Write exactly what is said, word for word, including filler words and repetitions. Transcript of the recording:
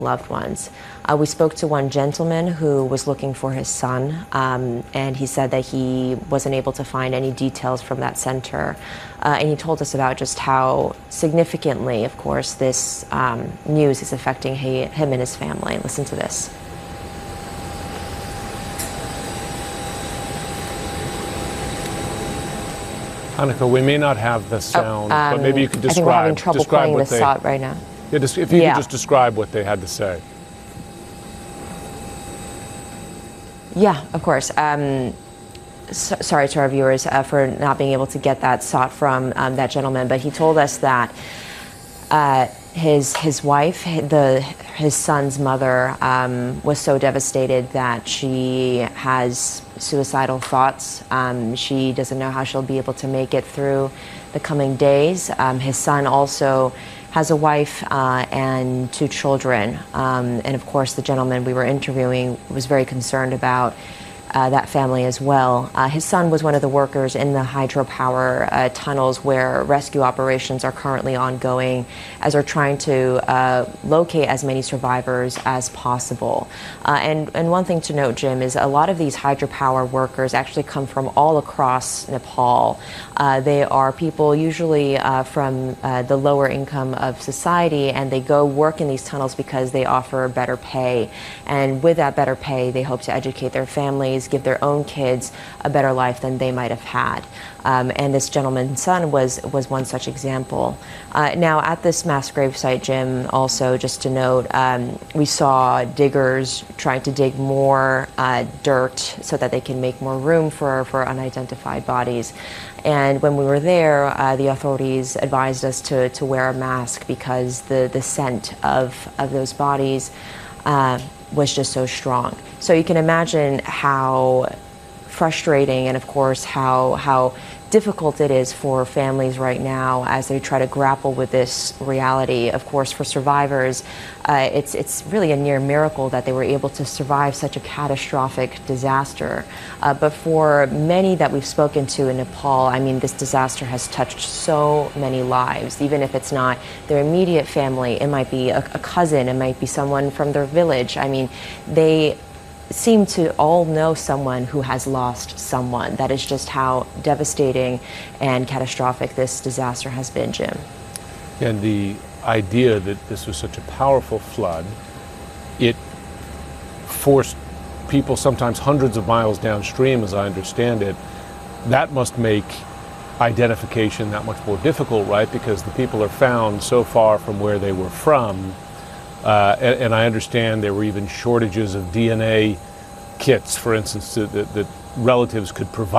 loved ones. Uh, we spoke to one gentleman who was looking for his son, um, and he said that he wasn't able to find any details from that center. Uh, and he told us about just how significantly, of course, this um, news is affecting he, him and his family. Listen to this. Hanneke, we may not have the sound, oh, um, but maybe you could describe. I think we're having trouble describe playing what the they, shot right now. Yeah, if you yeah. could just describe what they had to say. Yeah, of course. Um, so, sorry to our viewers uh, for not being able to get that shot from um, that gentleman, but he told us that uh, his his wife, the his son's mother, um, was so devastated that she has suicidal thoughts. Um, she doesn't know how she'll be able to make it through the coming days. Um, his son also has a wife uh, and two children. Um, and of course, the gentleman we were interviewing was very concerned about uh, that family as well. Uh, his son was one of the workers in the hydropower uh, tunnels where rescue operations are currently ongoing as they're trying to uh, locate as many survivors as possible. Uh, and, and one thing to note, Jim, is a lot of these hydropower workers actually come from all across Nepal. Uh, they are people usually uh, from uh, the lower income of society, and they go work in these tunnels because they offer better pay. And with that better pay, they hope to educate their families, give their own kids a better life than they might have had. Um, and this gentleman's son was was one such example. Uh, now, at this mass grave site, Jim, also just to note, um, we saw diggers trying to dig more uh, dirt so that they can make more room for, for unidentified bodies. And when we were there, uh, the authorities advised us to, to wear a mask because the, the scent of, of those bodies uh, was just so strong. So you can imagine how frustrating and, of course, how, how difficult it is for families right now as they try to grapple with this reality. Of course, for survivors, uh, it's, it's really a near miracle that they were able to survive such a catastrophic disaster. Uh, but for many that we've spoken to in Nepal, I mean, this disaster has touched so many lives. Even if it's not their immediate family, it might be a, a cousin, it might be someone from their village. I mean, they seem to all know someone who has lost someone. That is just how devastating and catastrophic this disaster has been, Jim. And the idea that this was such a powerful flood, it forced people sometimes hundreds of miles downstream, as I understand it. That must make identification that much more difficult, right? Because the people are found so far from where they were from. Uh, and, and I understand there were even shortages of D N A kits, for instance, that, that relatives could provide.